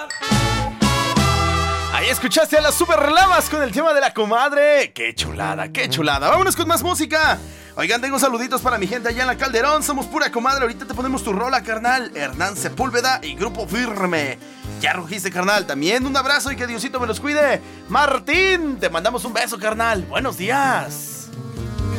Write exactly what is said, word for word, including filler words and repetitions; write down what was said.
Ahí escuchaste a las Super Lavas con el tema de la comadre. ¡Qué chulada, qué chulada! Vámonos con más música. Oigan, tengo saluditos para mi gente allá en la Calderón. Somos pura comadre. Ahorita te ponemos tu rola, carnal. Hernán Sepúlveda y Grupo Firme. Ya rugiste, carnal. También un abrazo y que Diosito me los cuide. Martín, te mandamos un beso, carnal. Buenos días.